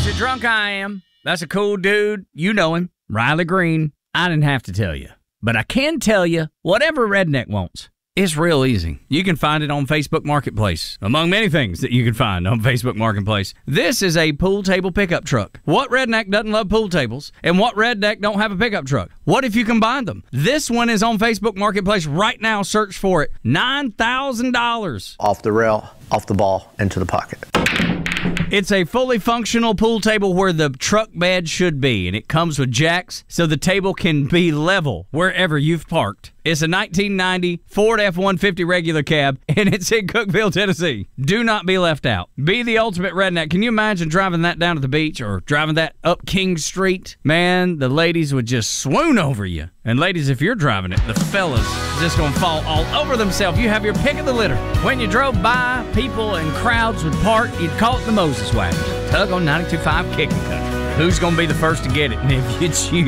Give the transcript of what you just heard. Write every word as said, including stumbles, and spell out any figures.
Is it drunk I am? That's a cool dude. You know him. Riley Green. I didn't have to tell you. But I can tell you, whatever redneck wants, it's real easy. You can find it on Facebook Marketplace, among many things that you can find on Facebook Marketplace. This is a pool table pickup truck. What redneck doesn't love pool tables? And what redneck don't have a pickup truck? What if you combine them? This one is on Facebook Marketplace right now. Search for it. nine thousand dollars. Off the rail, off the ball, into the pocket. It's a fully functional pool table where the truck bed should be, and it comes with jacks so the table can be level wherever you've parked. It's a nineteen ninety Ford F one fifty regular cab, and it's in Cookeville, Tennessee. Do not be left out. Be the ultimate redneck. Can you imagine driving that down to the beach or driving that up King Street? Man, the ladies would just swoon over you. And ladies, if you're driving it, the fellas just gonna fall all over themselves. You have your pick of the litter. When you drove by, people and crowds would park. You'd call it the Moses wagon. Tug on ninety-two point five Kicking Country. Who's gonna be the first to get it? And if you choose